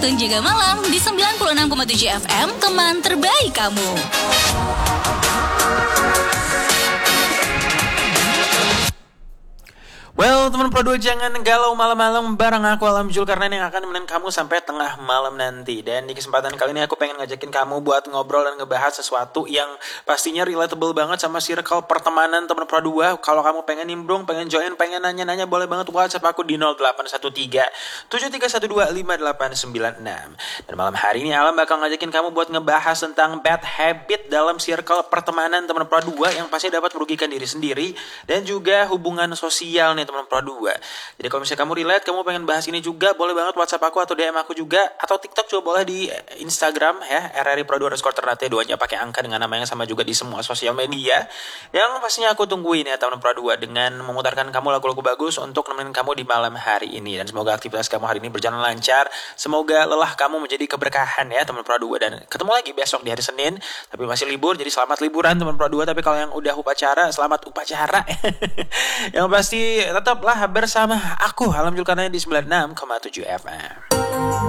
Dan juga malam di 96,7 FM, teman terbaik kamu. Well, teman Pro 2, jangan galau malam-malam bareng aku Alam Zulkarnain yang akan nemenin kamu sampai tengah malam nanti. Dan di kesempatan kali ini aku pengen ngajakin kamu buat ngobrol dan ngebahas sesuatu yang pastinya relatable banget sama circle pertemanan teman Pro 2. Kalau kamu pengen nimbrung, pengen join, pengen nanya-nanya, boleh banget WhatsApp aku di 0813 7312 5896. Dan malam hari ini Alam bakal ngajakin kamu buat ngebahas tentang bad habit dalam circle pertemanan teman Pro 2 yang pasti dapat merugikan diri sendiri dan juga hubungan sosial nih teman Pro 2. Jadi kalau misalnya kamu relate, kamu pengen bahas ini juga, boleh banget WhatsApp aku atau DM aku juga, atau TikTok juga boleh di Instagram ya, RRI Pro 2_Ternate, duanya pakai angka dengan nama yang sama juga di semua sosial media. Yang pastinya aku tungguin ya teman Pro 2 dengan memutarkan kamu lagu-lagu bagus untuk nemenin kamu di malam hari ini. Dan semoga aktivitas kamu hari ini berjalan lancar, semoga lelah kamu menjadi keberkahan ya teman Pro 2. Dan ketemu lagi besok di hari Senin, tapi masih libur, jadi selamat liburan teman Pro 2. Tapi kalau yang udah upacara, selamat upacara. Yang pasti tetaplah bersama aku Alam Zulkarnain di 96,7 FM.